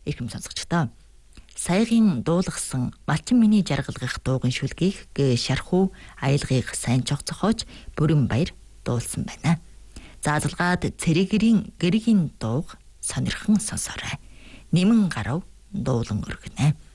Эрхэм сонсогчдоо. Саягийн дуулгасан малчин миний жаргалгах дуугын шүлгийг шархуу аялгыг сайн цогцохоож бүрэн баяр дуулсан байна. Заазалгаад цэрэгэрийн гэрэгийн дууг сонирхон сонсоорой. Нэмэн гарав дуулан өргөнэ.